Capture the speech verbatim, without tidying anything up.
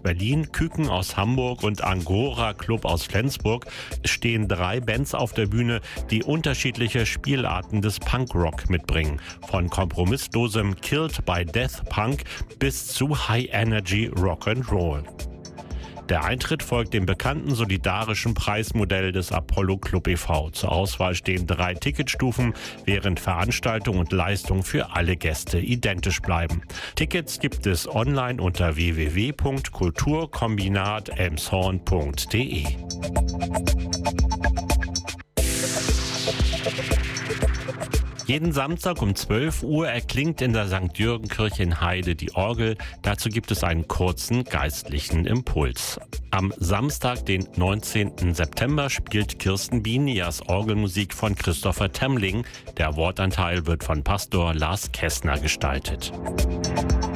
Berlin, Küken aus Hamburg und Angora Club aus Flensburg stehen drei Bands auf der Bühne, die unterschiedliche Spielarten des Punkrock mitbringen. Von kompromisslosem Killed by Death Punk bis zu High Energy Rock'n'Roll. Der Eintritt folgt dem bekannten solidarischen Preismodell des Apollo Club e V Zur Auswahl stehen drei Ticketstufen, während Veranstaltung und Leistung für alle Gäste identisch bleiben. Tickets gibt es online unter w w w punkt kulturkombinat elmshorn punkt de. Jeden Samstag um zwölf Uhr erklingt in der Sankt Jürgen-Kirche in Heide die Orgel. Dazu gibt es einen kurzen geistlichen Impuls. Am Samstag, den neunzehnten September, spielt Kirsten Binias Orgelmusik von Christopher Temling. Der Wortanteil wird von Pastor Lars Kessner gestaltet.